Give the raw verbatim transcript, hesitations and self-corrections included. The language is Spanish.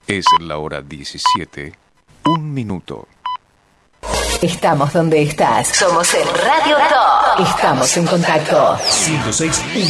Es la hora diecisiete, un minuto. Estamos donde estás. Somos el Radio Top. Estamos en contacto. ciento seis